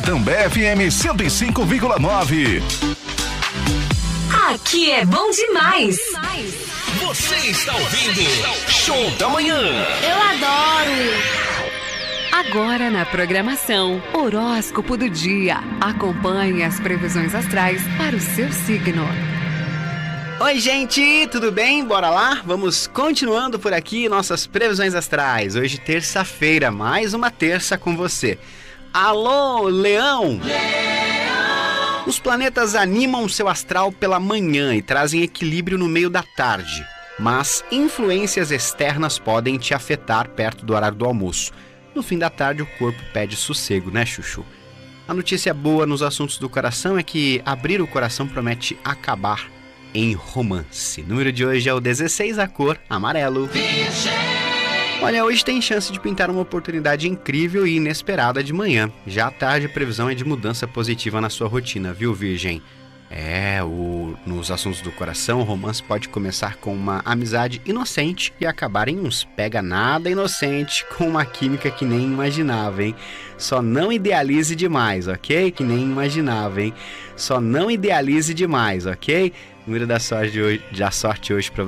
Itambé FM 105,9. Aqui é bom demais. Você está ouvindo Show da Manhã. Eu adoro. Agora na programação, horóscopo do dia. Acompanhe as previsões astrais para o seu signo. Oi, gente, tudo bem? Bora lá? Vamos continuando por aqui nossas previsões astrais. Hoje, terça-feira, mais uma terça com você. Alô, Leão! Os planetas animam seu astral pela manhã e trazem equilíbrio no meio da tarde. Mas influências externas podem te afetar perto do horário do almoço. No fim da tarde, o corpo pede sossego, né, Chuchu? A notícia boa nos assuntos do coração é que abrir o coração promete acabar em romance. O número de hoje é o 16, a cor amarelo. Olha, hoje tem chance de pintar uma oportunidade incrível e inesperada de manhã. Já à tarde, a previsão é de mudança positiva na sua rotina, viu, Virgem? Nos assuntos do coração, o romance pode começar com uma amizade inocente e acabar em uns pega nada inocente com uma química que nem imaginava, hein? Só não idealize demais, ok? Que nem imaginava, hein? Só não idealize demais, ok? Número da sorte hoje para